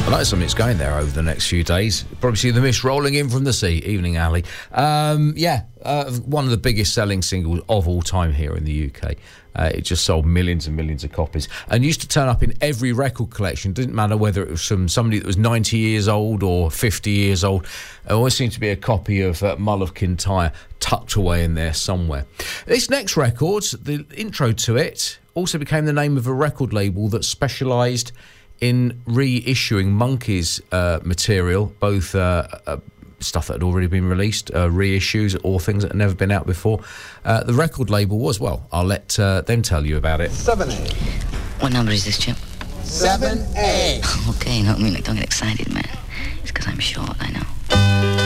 I know something's going there over the next few days. Probably see the mist rolling in from the sea. Evening Alley. One of the biggest selling singles of all time here in the UK. It just sold millions and millions of copies and used to turn up in every record collection. Didn't matter whether it was from somebody that was 90 years old or 50 years old. There always seemed to be a copy of Mull of Kintyre tucked away in there somewhere. This next record, the intro to it, also became the name of a record label that specialised in reissuing Monkeys material, both stuff that had already been released, reissues, or things that had never been out before. The record label was, well, I'll let them tell you about it. 7A. What number is this, Chip? 7A. Okay, don't get excited, man. It's because I'm short, I know.